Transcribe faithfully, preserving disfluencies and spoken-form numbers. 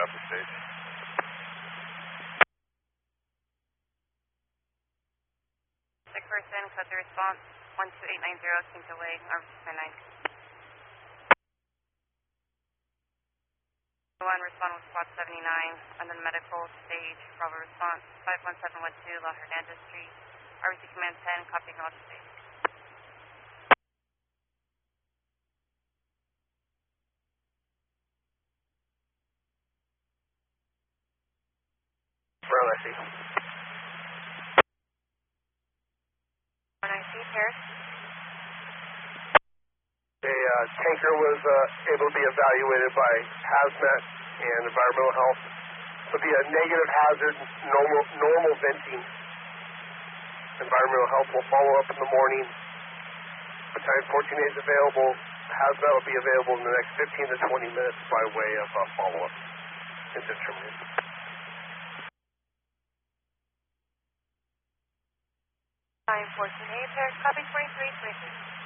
upper stage. McPherson, cut the response, one two eight nine zero, Quinta Way, Army six nine nine. one, respond with squad seventy-nine, on the medical stage, Bravo response, five one seven one two, La Hernandez Street, R B C Command ten, copy acknowledge stage. Brown, I see. Brown, I see, Paris. A uh, tanker was uh, able to be evaluated by hazmat and environmental health. It will be a negative hazard, normal, normal venting. Environmental health will follow up in the morning. Battalion fourteen A is available. Hazmat will be available in the next fifteen to twenty minutes by way of uh, follow-up and determination. Battalion fourteen A, Paris, copy twenty-three twenty-three.